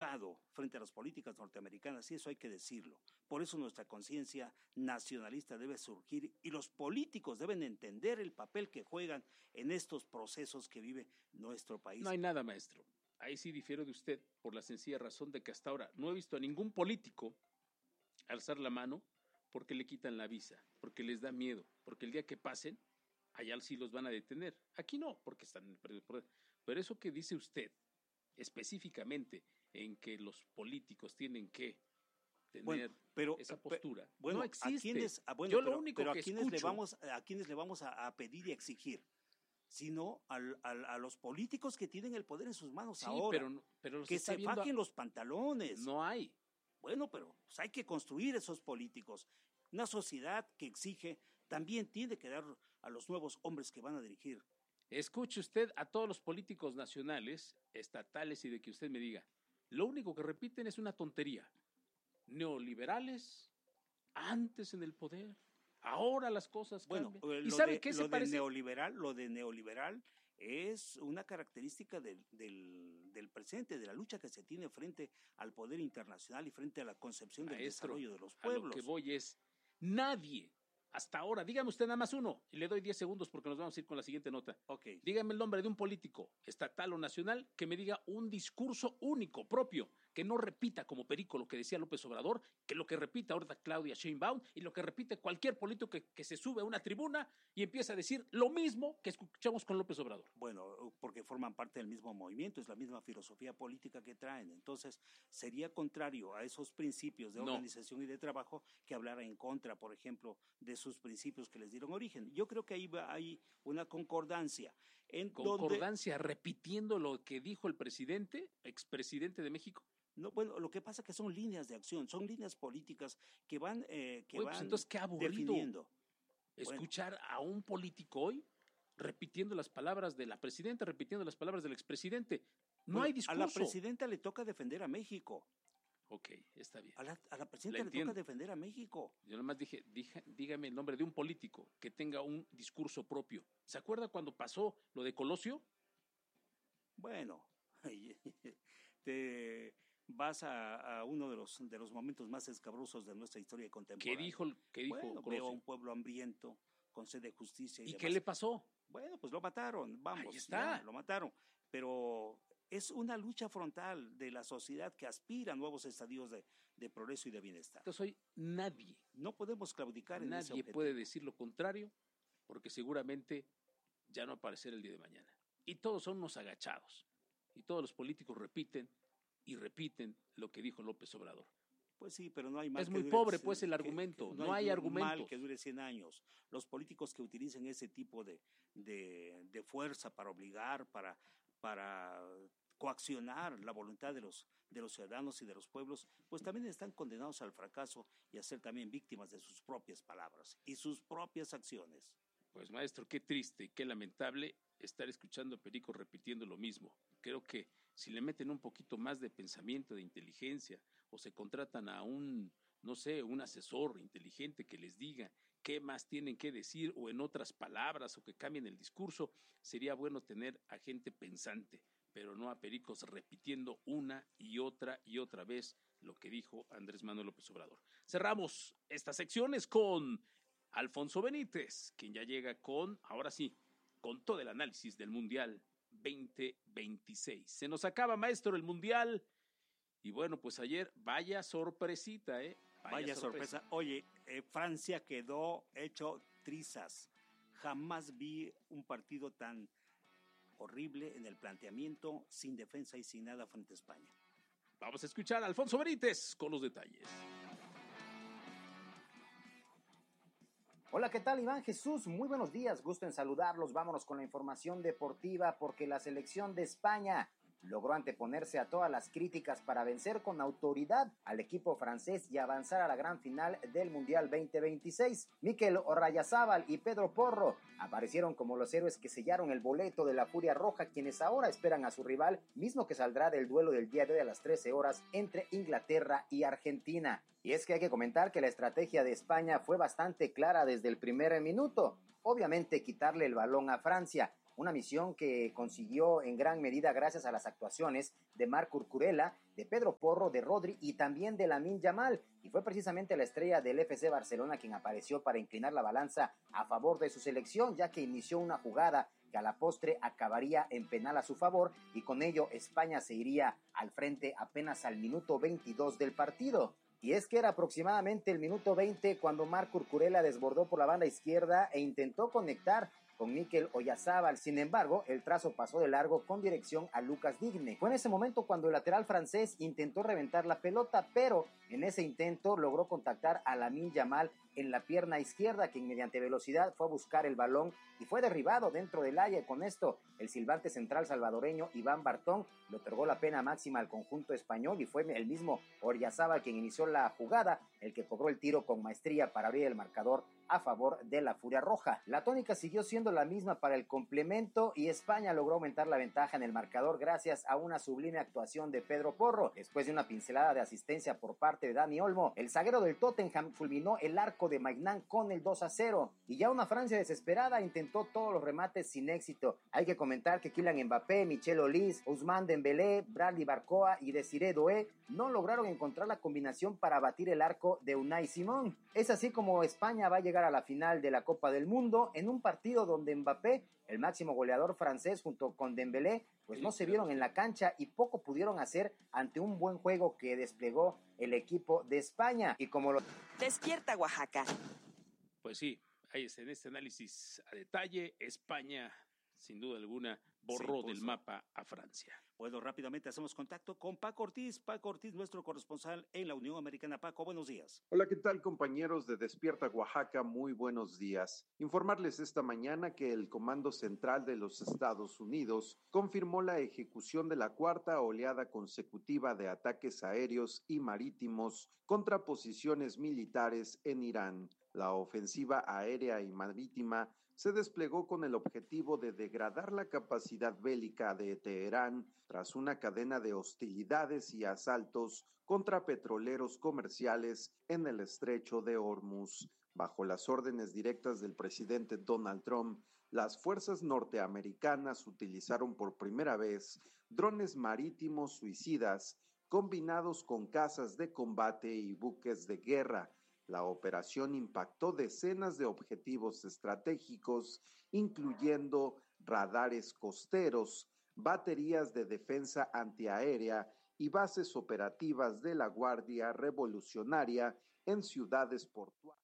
equivocado frente a las políticas norteamericanas, y eso hay que decirlo. Por eso nuestra conciencia nacionalista debe surgir y los políticos deben entender el papel que juegan en estos procesos que vive nuestro país. No hay nada, maestro. Ahí sí difiero de usted por la sencilla razón de que hasta ahora no he visto a ningún político alzar la mano porque le quitan la visa, porque les da miedo, porque el día que pasen, allá sí los van a detener. Aquí no, porque están en el poder. Pero eso que dice usted, específicamente en que los políticos tienen que tener esa postura, no existe. Yo lo único pero que ¿a quiénes le vamos a pedir y exigir? Sino a los políticos que tienen el poder en sus manos ahora, pero que se bajen los pantalones. No hay. Bueno, pero pues hay que construir esos políticos. Una sociedad que exige también tiene que dar a los nuevos hombres que van a dirigir. Escuche usted a todos los políticos nacionales, estatales y de que usted me diga, lo único que repiten es una tontería. Neoliberales, antes en el poder, ahora las cosas cambian. ¿Y sabe qué se parece? Lo de neoliberal es una característica del presente, de la lucha que se tiene frente al poder internacional y frente a la concepción del desarrollo de los pueblos. A lo que voy es, nadie, hasta ahora, dígame usted nada más uno, y le doy 10 segundos porque nos vamos a ir con la siguiente nota. Okay. Dígame el nombre de un político, estatal o nacional, que me diga un discurso único, propio, que no repita como perico lo que decía López Obrador, que lo que repita ahorita Claudia Sheinbaum y lo que repite cualquier político que se sube a una tribuna y empieza a decir lo mismo que escuchamos con López Obrador. Bueno, porque forman parte del mismo movimiento, es la misma filosofía política que traen. Entonces, sería contrario a esos principios de organización y de trabajo que hablara en contra, por ejemplo, de sus principios que les dieron origen. Yo creo que ahí hay una concordancia. Repitiendo lo que dijo el expresidente de México. No, bueno, lo que pasa es que son líneas de acción, son líneas políticas que van pues entonces qué aburrido definiendo. Escuchar a un político hoy repitiendo las palabras de la presidenta, repitiendo las palabras del expresidente. No hay discurso. A la presidenta le toca defender a México. Ok, está bien. A la presidenta le toca defender a México. Yo nomás dije, dígame el nombre de un político que tenga un discurso propio. ¿Se acuerda cuando pasó lo de Colosio? Bueno, te vas a uno de los momentos más escabrosos de nuestra historia contemporánea. ¿Qué dijo bueno, Colosio? Veo a un pueblo hambriento, con sed de justicia. ¿Y qué le pasó? Bueno, pues lo mataron, vamos. Ahí está. Ya, lo mataron, pero es una lucha frontal de la sociedad que aspira a nuevos estadios de progreso y de bienestar. Yo soy nadie. No podemos claudicar en ese objetivo. Nadie puede decir lo contrario, porque seguramente ya no aparecerá el día de mañana. Y todos son unos agachados. Y todos los políticos repiten y repiten lo que dijo López Obrador. Pues sí, pero no hay mal. Es muy pobre, pues, el argumento. No hay argumentos. Mal que dure 100 años. Los políticos que utilicen ese tipo de fuerza para obligar, para coaccionar la voluntad de los ciudadanos y de los pueblos, pues también están condenados al fracaso y a ser también víctimas de sus propias palabras y sus propias acciones. Pues maestro, qué triste y qué lamentable estar escuchando a Perico repitiendo lo mismo. Creo que si le meten un poquito más de pensamiento, de inteligencia, o se contratan a un asesor inteligente que les diga qué más tienen que decir, o en otras palabras, o que cambien el discurso, sería bueno tener a gente pensante, pero no a pericos repitiendo una y otra vez lo que dijo Andrés Manuel López Obrador. Cerramos estas secciones con Alfonso Benítez, quien ya llega ahora sí, con todo el análisis del Mundial 2026. Se nos acaba, maestro, el Mundial. Y bueno, pues ayer, vaya sorpresita, Vaya sorpresa. Oye, Francia quedó hecho trizas. Jamás vi un partido tan horrible en el planteamiento, sin defensa y sin nada frente a España. Vamos a escuchar a Alfonso Benítez con los detalles. Hola, ¿qué tal, Iván Jesús? Muy buenos días, gusto en saludarlos. Vámonos con la información deportiva porque la selección de España logró anteponerse a todas las críticas para vencer con autoridad al equipo francés y avanzar a la gran final del Mundial 2026. Mikel Oyarzabal y Pedro Porro aparecieron como los héroes que sellaron el boleto de la Furia Roja, quienes ahora esperan a su rival, mismo que saldrá del duelo del día de hoy a las 13 horas entre Inglaterra y Argentina. Y es que hay que comentar que la estrategia de España fue bastante clara desde el primer minuto. Obviamente quitarle el balón a Francia, una misión que consiguió en gran medida gracias a las actuaciones de Marc Cucurella, de Pedro Porro mano de Rodri y también de Lamine Yamal, y fue precisamente la estrella del FC Barcelona quien apareció para inclinar la balanza a favor de su selección, ya que inició una jugada que a la postre acabaría en penal a su favor, y con ello España se iría al frente apenas al minuto 22 del partido. Y es que era aproximadamente el minuto 20 cuando Marc Cucurella desbordó por la banda izquierda e intentó conectar con Mikel Oyarzabal. Sin embargo, el trazo pasó de largo con dirección a Lucas Digne. Fue en ese momento cuando el lateral francés intentó reventar la pelota, pero en ese intento logró contactar a Lamine Yamal en la pierna izquierda, quien mediante velocidad fue a buscar el balón y fue derribado dentro del área. Con esto, el silbante central salvadoreño Iván Bartón le otorgó la pena máxima al conjunto español, y fue el mismo Oyarzabal quien inició la jugada, el que cobró el tiro con maestría para abrir el marcador a favor de la Furia Roja. La tónica siguió siendo la misma para el complemento y España logró aumentar la ventaja en el marcador gracias a una sublime actuación de Pedro Porro. Después de una pincelada de asistencia por parte de Dani Olmo, el zaguero del Tottenham fulminó el arco de Maignan con el 2-0, y ya una Francia desesperada intentó todos los remates sin éxito. Hay que comentar que Kylian Mbappé, Michel Olise, Ousmane Dembélé, Bradley Barcoa y Desiré Doué no lograron encontrar la combinación para batir el arco de Unai Simón. Es así como España va a llegar a la final de la Copa del Mundo en un partido donde Mbappé, el máximo goleador francés, junto con Dembélé, pues no se vieron en la cancha y poco pudieron hacer ante un buen juego que desplegó el equipo de España. Y como lo... Despierta Oaxaca. Pues sí, ahí es, en este análisis a detalle, España, sin duda alguna, borró del mapa a Francia. Bueno, rápidamente hacemos contacto con Paco Ortiz. Paco Ortiz, nuestro corresponsal en la Unión Americana. Paco, buenos días. Hola, ¿qué tal, compañeros de Despierta Oaxaca? Muy buenos días. Informarles esta mañana que el Comando Central de los Estados Unidos confirmó la ejecución de la cuarta oleada consecutiva de ataques aéreos y marítimos contra posiciones militares en Irán. La ofensiva aérea y marítima se desplegó con el objetivo de degradar la capacidad bélica de Teherán tras una cadena de hostilidades y asaltos contra petroleros comerciales en el estrecho de Hormuz. Bajo las órdenes directas del presidente Donald Trump, las fuerzas norteamericanas utilizaron por primera vez drones marítimos suicidas combinados con cazas de combate y buques de guerra. La operación impactó decenas de objetivos estratégicos, incluyendo radares costeros, baterías de defensa antiaérea y bases operativas de la Guardia Revolucionaria en ciudades portuarias.